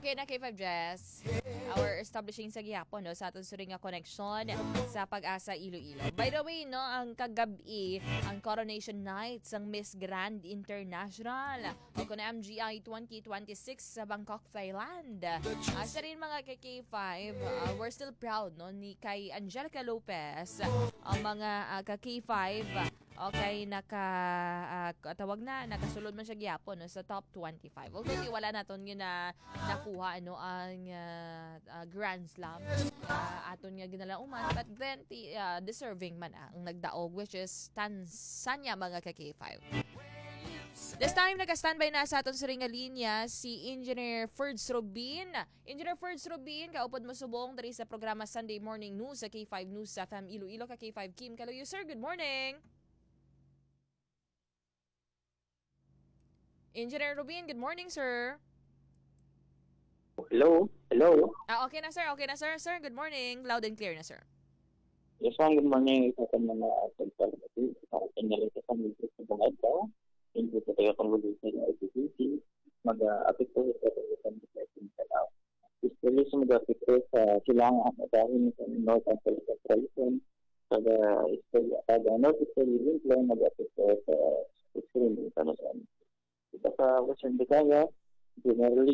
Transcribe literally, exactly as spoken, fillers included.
Okay na kay five Jess. Our establishing sa gihapon no sa aton suri nga connection sa Pag-asa Iloilo. By the way no, ang kagabi ang coronation night sang Miss Grand International o kuna M G I twenty twenty-six sa Bangkok, Thailand. Uh, sa rin mga kay K five, uh, we're still proud no ni kay Angelica Lopez ang mga uh, ka K five okay, naka uh, tawag na nakasulod man siya gyapon no, sa top twenty-five. Although di wala naton yun na nakuha ano ang uh, uh, Grand Slam uh, aton nga ginalauman, but then ti, uh, deserving man ah, ang nagdaog which is Tanzania mga ka K five. This time, naka-standby na sa aton sa ringa linya si Engineer Ferds Robin. Engineer Ferds Robin, kaupod mo subong dari sa programa Sunday Morning News sa K five News sa F M Iloilo ka K five Kim Kaluyo. Sir, good morning. Engineer Robin, good morning, sir. Hello? Hello? Ah, okay na, sir. Okay na, sir. Sir, good morning. Loud and clear na, sir. Yes, ma'am. Good morning. Isa sa mga pagpapalagay sa pinalita sa mga sa mga ito. Hindi ko tayo pang-release ng I P C C. Mag-apekto sa pagpapalagay sa lao. Especially sa mag-apekto sa silangan at dahil sa North and South Tradition. Pag North Eastern Link lang mag-apekto sa extreme international. Ito sa Western Bicaya, generally